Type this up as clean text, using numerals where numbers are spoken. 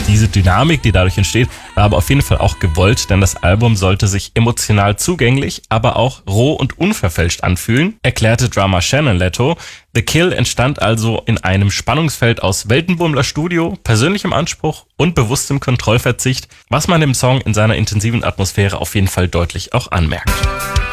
Diese Dynamik, die dadurch entsteht, war aber auf jeden Fall auch gewollt, denn das Album sollte sich emotional zugänglich, aber auch roh und unverfälscht anfühlen, erklärte Drummer Shannon Leto. The Kill entstand also in einem Spannungsfeld aus Weltenbummler Studio, persönlichem Anspruch und bewusstem Kontrollverzicht, was man dem Song in seiner intensiven Atmosphäre auf jeden Fall deutlich auch anmerkt.